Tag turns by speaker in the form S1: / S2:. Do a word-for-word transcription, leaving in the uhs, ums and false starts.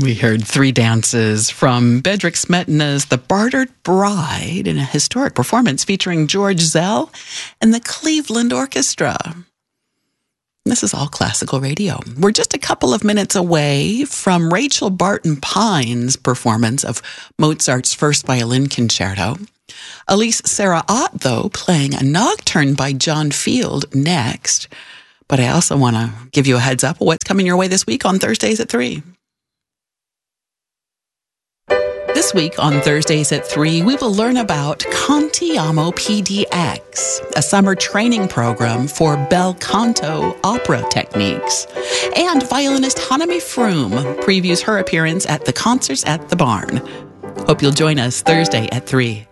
S1: We heard three dances from Bedřich Smetana's The Bartered Bride in a historic performance featuring George Zell and the Cleveland Orchestra. This is all classical radio. We're just a couple of minutes away from Rachel Barton Pine's performance of Mozart's First Violin Concerto. Elise Sarah Ott, though, playing a nocturne by John Field next. But I also want to give you a heads up of what's coming your way this week on Thursdays at three. This week on Thursdays at three, we will learn about Cantiamo P D X, a summer training program for bel canto opera techniques. And violinist Hanami Froome previews her appearance at the Concerts at the Barn. Hope you'll join us Thursday at three.